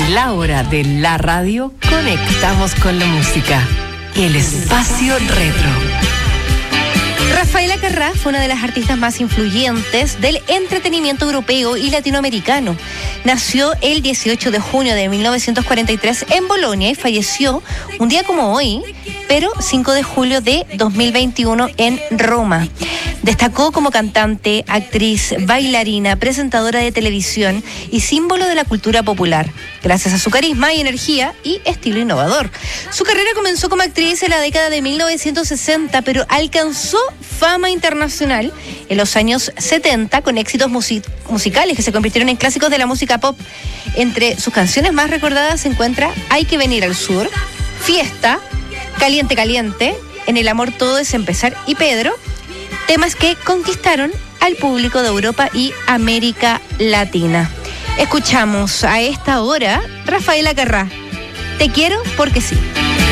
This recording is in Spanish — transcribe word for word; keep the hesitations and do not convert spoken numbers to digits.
En la hora de la radio, conectamos con la música. El espacio retro. Rafaela Carrà fue una de las artistas más influyentes del entretenimiento europeo y latinoamericano. Nació el dieciocho de junio de mil novecientos cuarenta y tres en Bolonia y falleció un día como hoy, pero cinco de julio de dos mil veintiuno en Roma. Destacó como cantante, actriz, bailarina, presentadora de televisión y símbolo de la cultura popular, gracias a su carisma y energía y estilo innovador. Su carrera comenzó como actriz en la década de mil novecientos sesenta, pero alcanzó fama internacional en los años setenta con éxitos music- musicales que se convirtieron en clásicos de la música pop. Entre sus canciones más recordadas se encuentra Hay que venir al sur, Fiesta, Caliente Caliente, En el amor todo es empezar y Pedro, temas que conquistaron al público de Europa y América Latina. Escuchamos a esta hora Rafaela Carrà, Te quiero porque sí.